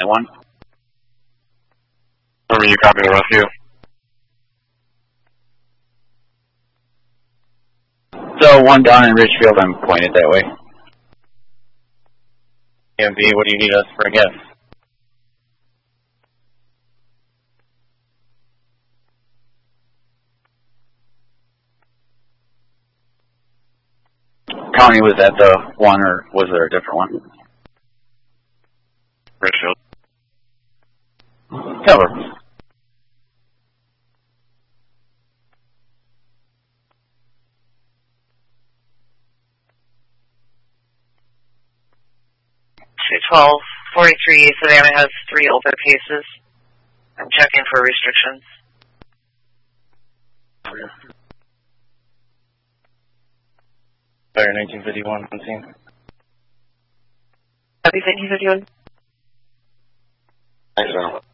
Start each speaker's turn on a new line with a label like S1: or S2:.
S1: only one.
S2: Over, you copy the rescue.
S1: So one down in Richfield, I'm pointed that way.
S2: EMV, what do you need us for again?
S1: County, was that the one or was there a different one?
S2: Richfield.
S1: Cover.
S3: $212, 43 Savannah has 3 open cases. I'm checking for restrictions.
S2: Fire 1951, on scene.
S3: Copy 1951.
S2: Thanks, General.